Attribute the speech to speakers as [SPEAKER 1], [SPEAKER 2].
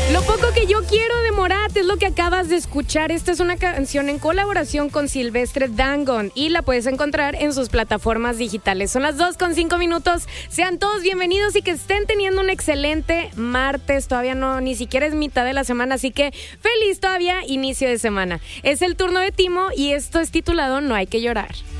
[SPEAKER 1] Lo poco que yo quiero de Morat es lo que acabas de escuchar. Esta es una canción en colaboración con Silvestre Dangond y la puedes encontrar en sus plataformas digitales. Son las 2:05. Sean todos bienvenidos y que estén teniendo un excelente martes. Todavía no, ni siquiera es mitad de la semana, así que feliz todavía inicio de semana. Es el turno de Timo y esto es titulado No hay que llorar.